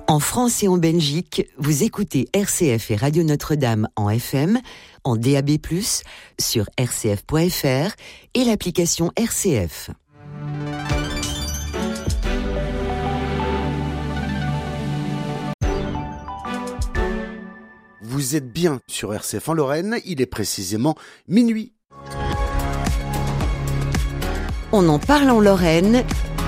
En France et en Belgique, vous écoutez RCF et Radio Notre-Dame en FM, en DAB+, sur rcf.fr et l'application RCF. Vous êtes bien sur RCF en Lorraine, il est précisément minuit. On en parle en Lorraine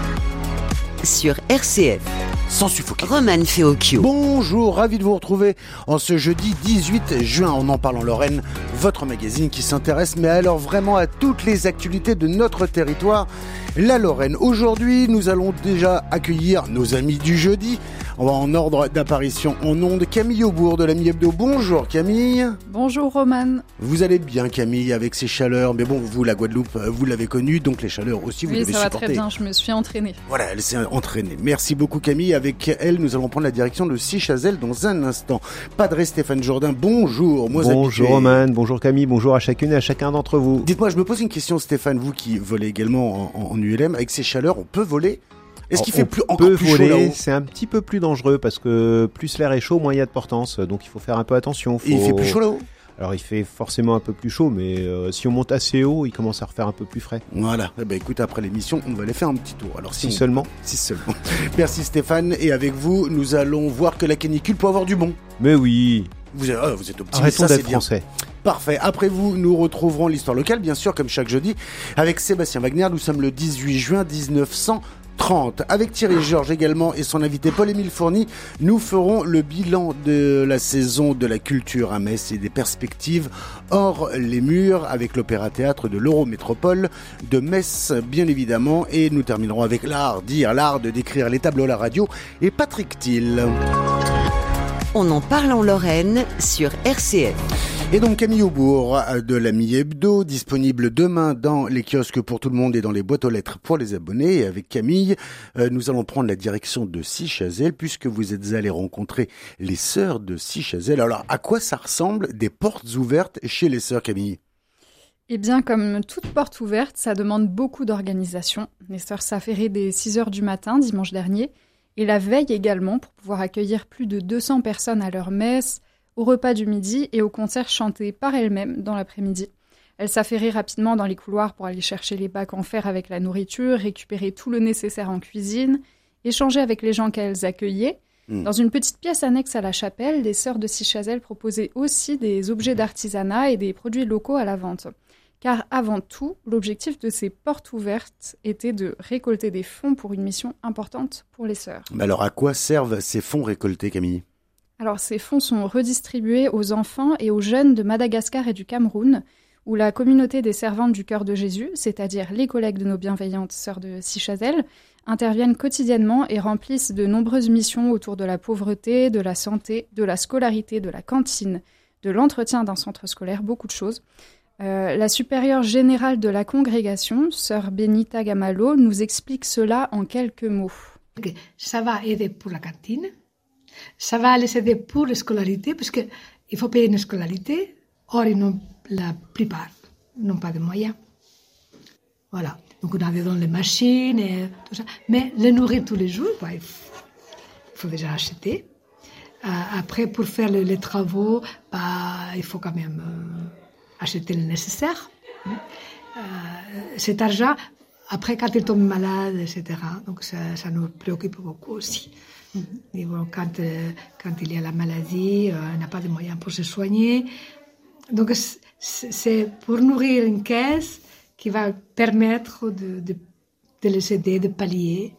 sur RCF. Sans suffoquer. Romane Feocchio. Bonjour, ravi de vous retrouver en ce jeudi 18 juin. On en parle en Lorraine, votre magazine qui s'intéresse, mais alors vraiment à toutes les actualités de notre territoire, la Lorraine. Aujourd'hui, nous allons déjà accueillir nos amis du jeudi. On va en ordre d'apparition en ondes. Camille Aubourg de l'Ami Hebdo. Bonjour Camille. Bonjour Romane. Vous allez bien Camille avec ces chaleurs, mais bon, vous la Guadeloupe, vous l'avez connue, donc les chaleurs aussi, vous l'avez supportées. Oui, ça va très bien, je me suis entraînée. Voilà, elle s'est entraînée. Merci beaucoup Camille. Avec elle, nous allons prendre la direction de Sichazel dans un instant. Padre Stéphane Jourdain, bonjour. Bonjour Romane, bonjour Camille, bonjour à chacune et à chacun d'entre vous. Dites-moi, je me pose une question Stéphane, vous qui volez également en ULM, avec ces chaleurs, on peut voler ? Est-ce qu'il fait encore plus chaud là-haut ? C'est un petit peu plus dangereux parce que plus l'air est chaud, moins il y a de portance. Donc il faut faire un peu attention. Et il fait plus chaud là-haut ? Alors il fait forcément un peu plus chaud, mais si on monte assez haut, il commence à refaire un peu plus frais. Voilà, eh ben, écoute, après l'émission, on va aller faire un petit tour. Alors, Si seulement. Merci Stéphane, et avec vous, nous allons voir que la canicule peut avoir du bon. Mais oui. Vous êtes optimiste, arrêtons ça d'être c'est bien. français. Parfait. Après vous, nous retrouverons l'histoire locale, bien sûr, comme chaque jeudi, avec Sébastien Wagner. Nous sommes le 18 juin 1930. Avec Thierry Georges également et son invité Paul-Émile Fourny, nous ferons le bilan de la saison de la culture à Metz et des perspectives hors les murs avec l'opéra-théâtre de l'Eurométropole de Metz, bien évidemment. Et nous terminerons avec l'art de décrire les tableaux à la radio et Patrick Thiel. On en parle en Lorraine sur RCF. Et donc Camille Aubourg de l'Ami Hebdo, disponible demain dans les kiosques pour tout le monde et dans les boîtes aux lettres pour les abonnés. Et avec Camille, nous allons prendre la direction de Sichazel puisque vous êtes allés rencontrer les sœurs de Sichazel. Alors à quoi ça ressemble des portes ouvertes chez les sœurs Camille ? Eh bien, comme toute porte ouverte, ça demande beaucoup d'organisation. Les sœurs s'affairaient dès 6h du matin, dimanche dernier, et la veille également, pour pouvoir accueillir plus de 200 personnes à leur messe, au repas du midi et au concert chanté par elles-mêmes dans l'après-midi. Elles s'affairaient rapidement dans les couloirs pour aller chercher les bacs en fer avec la nourriture, récupérer tout le nécessaire en cuisine, échanger avec les gens qu'elles accueillaient. Dans une petite pièce annexe à la chapelle, les sœurs de Sichazel proposaient aussi des objets d'artisanat et des produits locaux à la vente. Car avant tout, l'objectif de ces portes ouvertes était de récolter des fonds pour une mission importante pour les sœurs. Mais alors à quoi servent ces fonds récoltés Camille ? Alors ces fonds sont redistribués aux enfants et aux jeunes de Madagascar et du Cameroun, où la communauté des servantes du cœur de Jésus, c'est-à-dire les collègues de nos bienveillantes sœurs de Sichazel, interviennent quotidiennement et remplissent de nombreuses missions autour de la pauvreté, de la santé, de la scolarité, de la cantine, de l'entretien d'un centre scolaire, beaucoup de choses. La supérieure générale de la congrégation, sœur Benita Gamalo, nous explique cela en quelques mots. Ça va aider pour la cantine, ça va les aider pour la scolarité, parce qu'il faut payer une scolarité, or la plupart n'ont pas de moyens. Voilà, donc on a dans les machines et tout ça, mais les nourrir tous les jours, il faut déjà acheter. Après, pour faire les travaux, il faut quand même acheter le nécessaire. Cet argent, après quand ils tombent malades, etc., donc ça nous préoccupe beaucoup aussi. Et bon, quand il y a la maladie, on n'a pas de moyens pour se soigner. Donc c'est pour nourrir une caisse qui va permettre de les aider, de pallier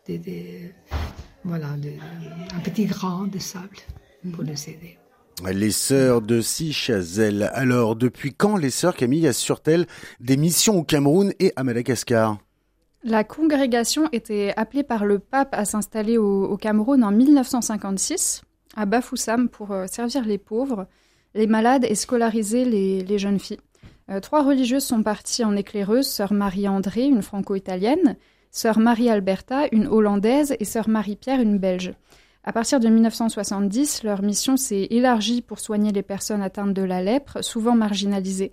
un petit grain de sable pour les aider. Les sœurs de Sichazel. Alors, depuis quand les sœurs Camille assurent-elles des missions au Cameroun et à Madagascar ? La congrégation était appelée par le pape à s'installer au Cameroun en 1956, à Bafoussam, pour servir les pauvres, les malades et scolariser les jeunes filles. 3 religieuses sont parties en éclaireuse, sœur Marie-André, une franco-italienne, sœur Marie-Alberta, une hollandaise, et sœur Marie-Pierre, une belge. À partir de 1970, leur mission s'est élargie pour soigner les personnes atteintes de la lèpre, souvent marginalisées.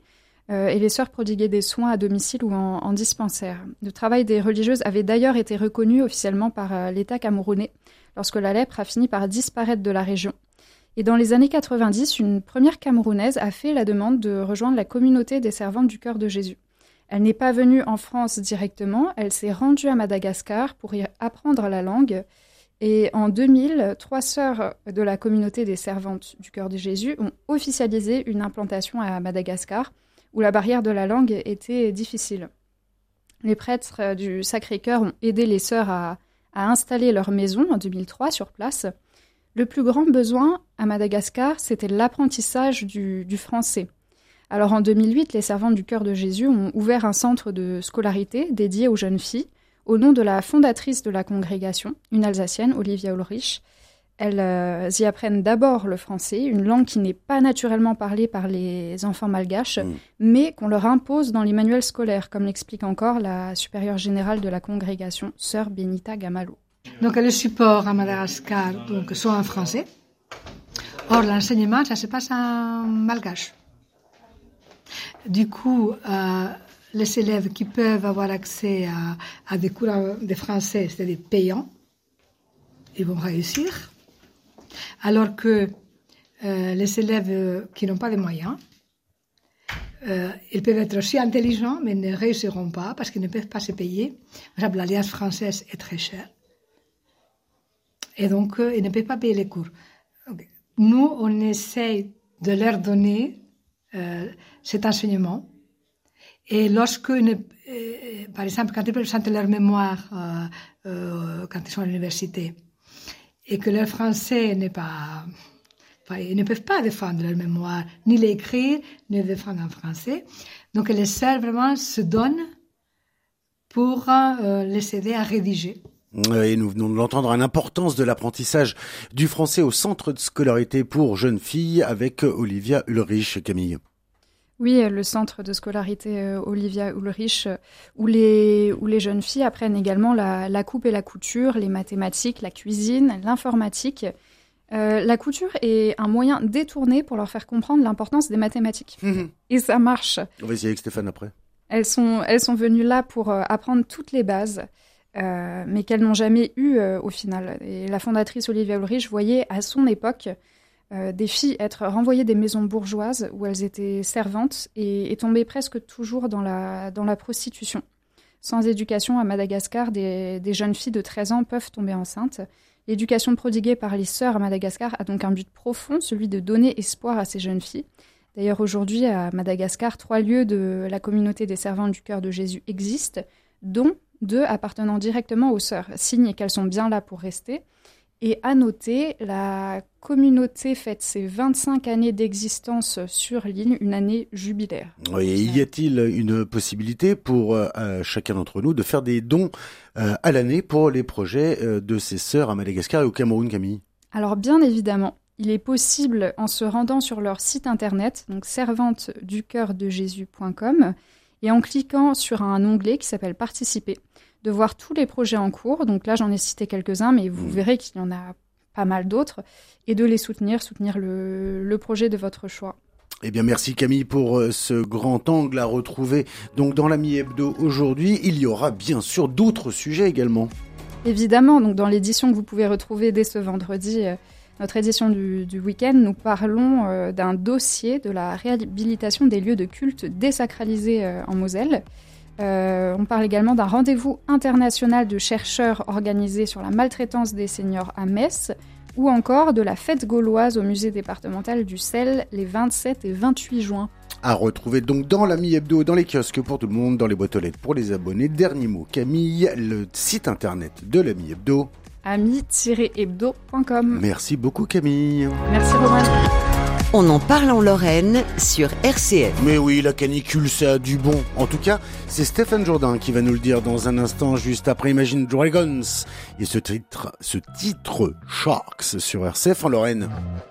et les sœurs prodiguaient des soins à domicile ou en dispensaire. Le travail des religieuses avait d'ailleurs été reconnu officiellement par l'État camerounais lorsque la lèpre a fini par disparaître de la région. Et dans les années 90, une première Camerounaise a fait la demande de rejoindre la communauté des servantes du cœur de Jésus. Elle n'est pas venue en France directement, elle s'est rendue à Madagascar pour y apprendre la langue. Et en 2000, 3 sœurs de la communauté des servantes du cœur de Jésus ont officialisé une implantation à Madagascar, où la barrière de la langue était difficile. Les prêtres du Sacré-Cœur ont aidé les sœurs à installer leur maison en 2003 sur place. Le plus grand besoin à Madagascar, c'était l'apprentissage du français. Alors en 2008, les servantes du cœur de Jésus ont ouvert un centre de scolarité dédié aux jeunes filles au nom de la fondatrice de la congrégation, une Alsacienne, Olivia Ulrich. Elles y apprennent d'abord le français, une langue qui n'est pas naturellement parlée par les enfants malgaches, mais qu'on leur impose dans les manuels scolaires, comme l'explique encore la supérieure générale de la congrégation, sœur Benita Gamalo. Donc les supports à Madagascar sont en français. Or, l'enseignement, ça se passe en malgache. Du coup, les élèves qui peuvent avoir accès à des cours de français, c'est-à-dire payants, ils vont réussir. Alors que les élèves qui n'ont pas de moyens, ils peuvent être aussi intelligents, mais ne réussiront pas parce qu'ils ne peuvent pas se payer. Par exemple, l'alliance française est très chère. Et donc, ils ne peuvent pas payer les cours. Okay. Nous, on essaye de leur donner cet enseignement. Et lorsque, par exemple, quand ils présentent leur mémoire, quand ils sont à l'université, et que leur français n'est pas... ils ne peuvent pas défendre leur mémoire, ni l'écrire, ni le défendre en français. Donc, les sœurs, vraiment, se donnent pour les aider à rédiger. Et nous venons de l'entendre, l'importance de l'apprentissage du français au centre de scolarité pour jeunes filles avec Olivia Ulrich, Camille. Oui, le centre de scolarité Olivia Ulrich, où les jeunes filles apprennent également la coupe et la couture, les mathématiques, la cuisine, l'informatique. La couture est un moyen détourné pour leur faire comprendre l'importance des mathématiques. Et ça marche. On va essayer avec Stéphane après. Elles sont venues là pour apprendre toutes les bases. Mais qu'elles n'ont jamais eu au final. Et la fondatrice Olivia Ulrich voyait à son époque des filles être renvoyées des maisons bourgeoises où elles étaient servantes et tombaient presque toujours dans la prostitution. Sans éducation à Madagascar, des jeunes filles de 13 ans peuvent tomber enceintes. L'éducation prodiguée par les sœurs à Madagascar a donc un but profond, celui de donner espoir à ces jeunes filles. D'ailleurs, aujourd'hui, à Madagascar, 3 lieux de la communauté des servantes du cœur de Jésus existent, dont 2 appartenant directement aux sœurs, signe qu'elles sont bien là pour rester. Et à noter, la communauté fête ses 25 années d'existence sur l'île, une année jubilaire. Oui, y a-t-il une possibilité pour chacun d'entre nous de faire des dons à l'année pour les projets de ces sœurs à Madagascar et au Cameroun, Camille ? Alors bien évidemment, il est possible en se rendant sur leur site internet, donc servanteducoeurdejésus.com, et en cliquant sur un onglet qui s'appelle « Participer », de voir tous les projets en cours. Donc là, j'en ai cité quelques-uns, mais vous verrez qu'il y en a pas mal d'autres, et de les soutenir le projet de votre choix. Eh bien, merci Camille pour ce grand angle à retrouver. Donc, dans l'Ami Hebdo aujourd'hui, il y aura bien sûr d'autres sujets également. Évidemment, donc dans l'édition que vous pouvez retrouver dès ce vendredi, notre édition du week-end, nous parlons d'un dossier de la réhabilitation des lieux de culte désacralisés en Moselle. On parle également d'un rendez-vous international de chercheurs organisé sur la maltraitance des seniors à Metz, ou encore de la fête gauloise au musée départemental du Sel les 27 et 28 juin. À retrouver donc dans l'Ami Hebdo, dans les kiosques pour tout le monde, dans les boîtes aux lettres pour les abonnés. Dernier mot, Camille, le site internet de l'Ami Hebdo. ami-hebdo.com. Merci beaucoup Camille. Merci Romain. On en parle en Lorraine sur RCF. Mais oui, la canicule, ça a du bon. En tout cas, c'est Stéphane Jourdain qui va nous le dire dans un instant, juste après Imagine Dragons. Et ce titre Sharks sur RCF en Lorraine.